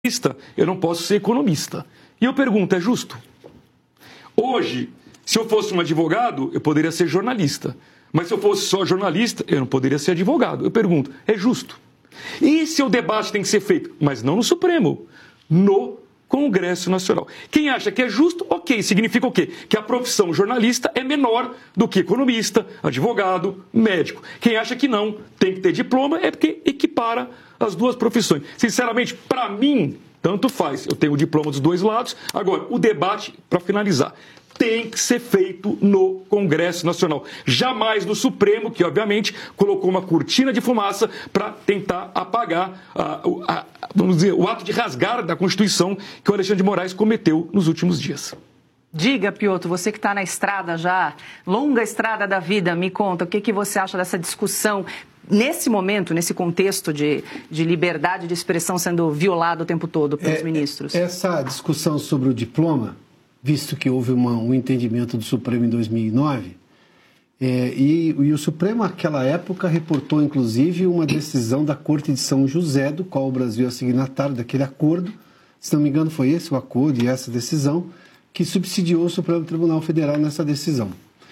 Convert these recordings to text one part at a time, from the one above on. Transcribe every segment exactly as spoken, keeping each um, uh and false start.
eu não posso ser economista. E eu pergunto, é justo? Hoje, se eu fosse um advogado, eu poderia ser jornalista. Mas se eu fosse só jornalista, eu não poderia ser advogado. Eu pergunto, é justo? E se o debate tem que ser feito, mas não no Supremo, no Congresso Nacional? Quem acha que é justo, ok, significa o quê? Que a profissão jornalista é menor do que economista, advogado, médico. Quem acha que não, tem que ter diploma, é porque equipara as duas profissões. Sinceramente, para mim, tanto faz. Eu tenho o diploma dos dois lados. Agora, o debate, para finalizar, tem que ser feito no Congresso Nacional. Jamais no Supremo, que obviamente colocou uma cortina de fumaça para tentar apagar a, a, vamos dizer, o ato de rasgar da Constituição que o Alexandre de Moraes cometeu nos últimos dias. Diga, Piotr, você que está na estrada já, longa estrada da vida, me conta, o que, que você acha dessa discussão nesse momento, nesse contexto de, de liberdade de expressão sendo violada o tempo todo pelos é, ministros? Essa discussão sobre o diploma, visto que houve uma, um entendimento do Supremo em dois mil e nove, é, e, e o Supremo, naquela época, reportou, inclusive, uma decisão da Corte de São José, do qual o Brasil é signatário daquele acordo, se não me engano foi esse o acordo e essa decisão, que subsidiou o Supremo Tribunal Federal nessa decisão.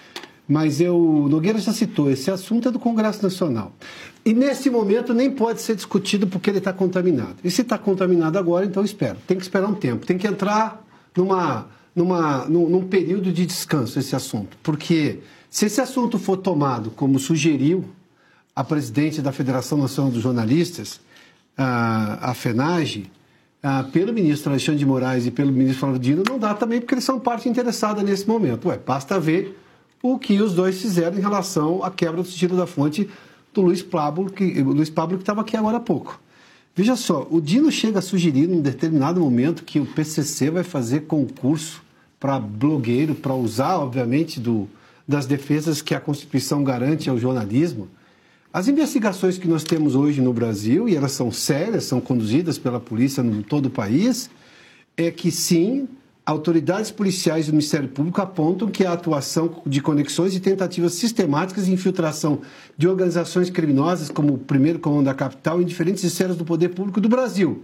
Mas eu, Nogueira já citou, esse assunto é do Congresso Nacional. E nesse momento nem pode ser discutido porque ele está contaminado. E se está contaminado agora, então espera. Tem que esperar um tempo, tem que entrar numa... Numa, num, num período de descanso esse assunto, porque se esse assunto for tomado como sugeriu a presidente da Federação Nacional dos Jornalistas, a, a FENAGE, a, pelo ministro Alexandre de Moraes e pelo ministro Flávio Dino, não dá também porque eles são parte interessada nesse momento. Ué, basta ver o que os dois fizeram em relação à quebra do sigilo da fonte do Luiz Pablo, que o Luiz Pablo que estava aqui agora há pouco. Veja só, o Dino chega a sugerir em determinado momento que o P C C vai fazer concurso para blogueiro, para usar, obviamente, do, das defesas que a Constituição garante ao jornalismo. As investigações que nós temos hoje no Brasil, e elas são sérias, são conduzidas pela polícia em todo o país, é que sim, autoridades policiais do Ministério Público apontam que a atuação de conexões e tentativas sistemáticas de infiltração de organizações criminosas, como o primeiro comando da capital, em diferentes esferas do poder público do Brasil.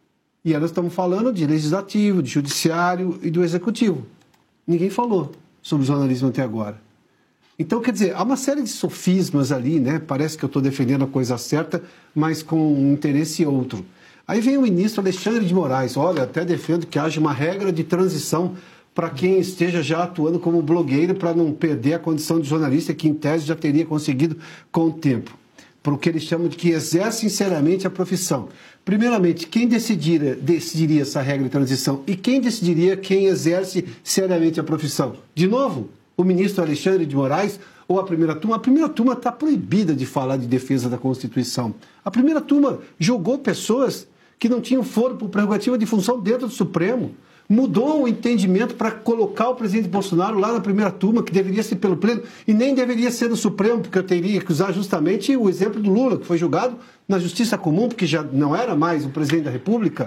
E elas estamos falando de legislativo, de judiciário e do executivo. Ninguém falou sobre o jornalismo até agora. Então, quer dizer, há uma série de sofismas ali, né? Parece que eu estou defendendo a coisa certa, mas com um interesse outro. Aí vem o ministro Alexandre de Moraes, olha, até defendo que haja uma regra de transição para quem esteja já atuando como blogueiro para não perder a condição de jornalista que, em tese, já teria conseguido com o tempo. Para o que eles chamam de que exerce sinceramente a profissão. Primeiramente, quem decidiria, decidiria essa regra de transição e quem decidiria quem exerce seriamente a profissão? De novo, o ministro Alexandre de Moraes ou a primeira turma? A primeira turma está proibida de falar de defesa da Constituição. A primeira turma jogou pessoas que não tinham foro por prerrogativa de função dentro do Supremo. Mudou o entendimento para colocar o presidente Bolsonaro lá na primeira turma, que deveria ser pelo pleno, e nem deveria ser no Supremo, porque eu teria que usar justamente o exemplo do Lula, que foi julgado na Justiça Comum, porque já não era mais o presidente da República.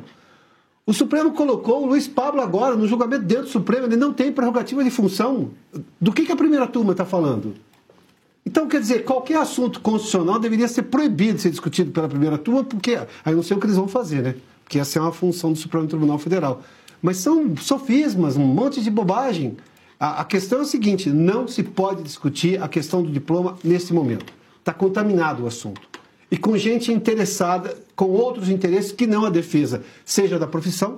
O Supremo colocou o Luiz Pablo agora no julgamento dentro do Supremo, ele não tem prerrogativa de função. Do que, que a primeira turma está falando? Então, quer dizer, qualquer assunto constitucional deveria ser proibido de ser discutido pela primeira turma, porque aí eu não sei o que eles vão fazer, né? Porque essa é uma função do Supremo Tribunal Federal. Mas são sofismas, um monte de bobagem. A, a questão é a seguinte, não se pode discutir a questão do diploma nesse momento. Está contaminado o assunto. E com gente interessada, com outros interesses que não a defesa, seja da profissão,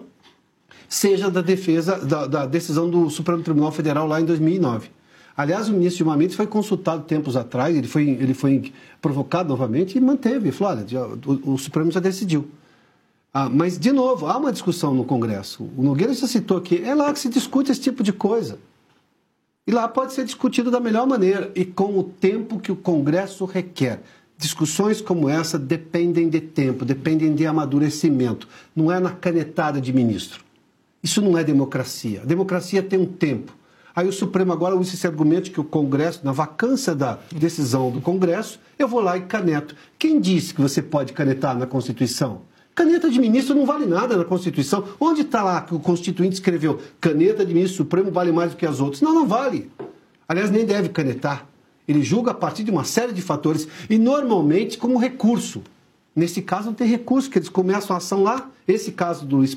seja da defesa da, da decisão do Supremo Tribunal Federal lá em dois mil e nove. Aliás, o ministro Gilmar Mendes foi consultado tempos atrás, ele foi, ele foi provocado novamente e manteve. Ele falou, olha, já, o, o Supremo já decidiu. Ah, mas, de novo, há uma discussão no Congresso. O Nogueira já citou aqui, é lá que se discute esse tipo de coisa. E lá pode ser discutido da melhor maneira e com o tempo que o Congresso requer. Discussões como essa dependem de tempo, dependem de amadurecimento. Não é na canetada de ministro. Isso não é democracia. A democracia tem um tempo. Aí o Supremo agora usa esse argumento que o Congresso, na vacância da decisão do Congresso, eu vou lá e caneto. Quem disse que você pode canetar na Constituição? Caneta de ministro não vale nada na Constituição. Onde está lá que o Constituinte escreveu caneta de ministro supremo vale mais do que as outras? Não, não vale. Aliás, nem deve canetar. Ele julga a partir de uma série de fatores e normalmente como recurso. Nesse caso não tem recurso, que eles começam a ação lá. Esse caso do Luiz